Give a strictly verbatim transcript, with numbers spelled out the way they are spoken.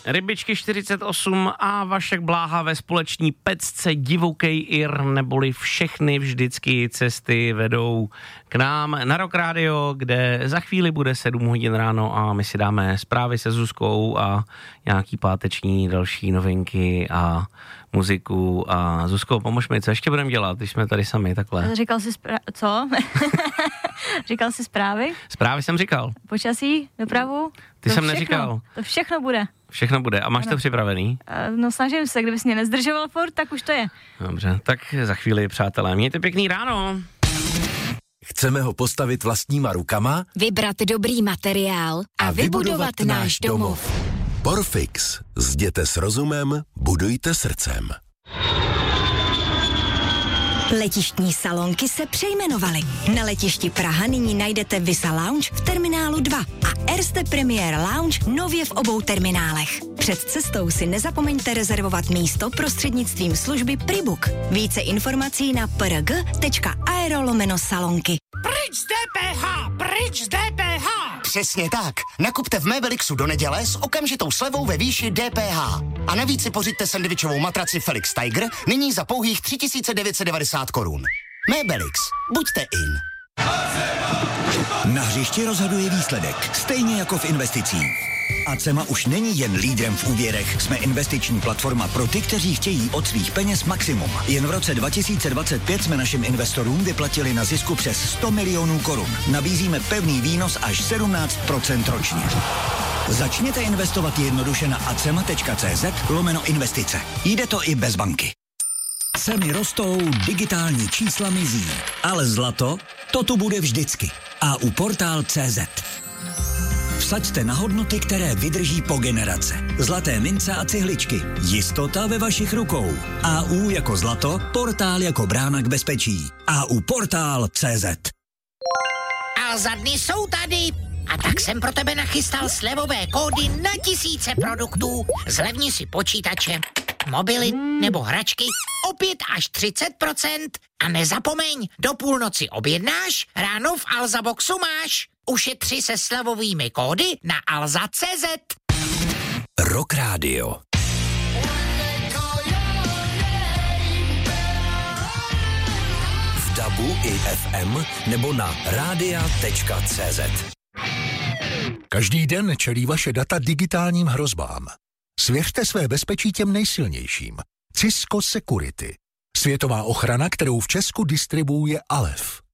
Rybičky čtyřicet osm a Vašek Bláha ve společní pecce Divokej Ir, neboli všechny vždycky cesty vedou k nám na Rock Radio, kde za chvíli bude sedm hodin ráno a my si dáme zprávy se Zuzkou a nějaký páteční další novinky a muziku. A Zuzko, pomož mi, co ještě budeme dělat, když jsme tady sami takhle? Říkal jsi spra- co? Říkal jsi zprávy? Zprávy jsem říkal. Počasí, dopravu? Ty to jsem všechno, neříkal. To všechno bude. Všechno bude. A máš ano. to připravený? No snažím se, kdybys mě nezdržoval furt, tak už to je. Dobře, tak za chvíli, přátelé, mějte pěkný ráno. Chceme ho postavit vlastníma rukama, vybrat dobrý materiál a, a vybudovat, vybudovat náš domov. Porfix. Zděte s rozumem, budujte srdcem. Letištní salonky se přejmenovaly. Na letišti Praha nyní najdete Visa Lounge v terminálu dva a Erste Premier Lounge nově v obou terminálech. Před cestou si nezapomeňte rezervovat místo prostřednictvím služby Pribook. Více informací na prg tečka aero lomeno salonky. Pryč z D P H! Pryč z D P H! Přesně tak. Nakupte v Mebelixu do neděle s okamžitou slevou ve výši D P H. A navíc si pořiďte sendvičovou matraci Felix Tiger nyní za pouhých tři tisíce devět set devadesát korun. Mebelix. Buďte in. Na hřišti rozhoduje výsledek, stejně jako v investicích. Acema už není jen lídrem v úvěrech, jsme investiční platforma pro ty, kteří chtějí od svých peněz maximum. Jen v roce dva tisíce dvacet pět jsme našim investorům vyplatili na zisku přes sto milionů korun. Nabízíme pevný výnos až sedmnáct procent ročně. Začněte investovat jednoduše na acema tečka cz lomeno investice. Jde to i bez banky. Ceny rostou, digitální čísla mizí, ale zlato, to tu bude vždycky. A u portál tečka cz. Vsaďte na hodnoty, které vydrží po generace. Zlaté mince a cihličky. Jistota ve vašich rukou. A U jako zlato, portál jako brána k bezpečí. A U portál tečka cz. A za dny jsou tady. A tak jsem pro tebe nachystal slevové kódy na tisíce produktů. Zlevni si počítače, mobily nebo hračky o pět až třicet procent. A nezapomeň, do půlnoci objednáš, ráno v Alza Boxu máš. Ušetři se slevovými kódy na alza tečka cz. Rock Radio. V dabu i F M nebo na radia tečka cz. Každý den čelí vaše data digitálním hrozbám. Svěřte své bezpečí těm nejsilnějším. Cisco Security. Světová ochrana, kterou v Česku distribuuje Alef.